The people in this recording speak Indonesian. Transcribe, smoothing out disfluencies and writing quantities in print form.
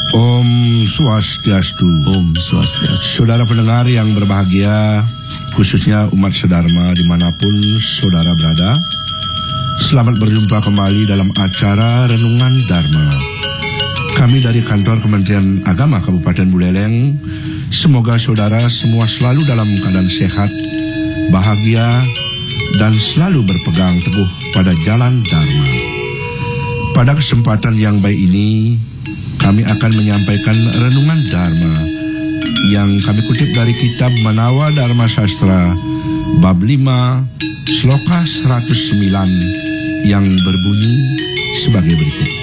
Om Swastiastu. Om Swastiastu. Saudara pendengar yang berbahagia, khususnya umat sedharma dimanapun saudara berada, selamat berjumpa kembali dalam acara Renungan Dharma. Kami dari kantor Kementerian Agama Kabupaten Buleleng, semoga saudara semua selalu dalam keadaan sehat, bahagia, dan selalu berpegang teguh pada jalan Dharma. Pada kesempatan yang baik ini, kami akan menyampaikan Renungan Dharma yang kami kutip dari kitab Manawa Dharma Sastra bab 5 sloka 109 yang berbunyi sebagai berikut.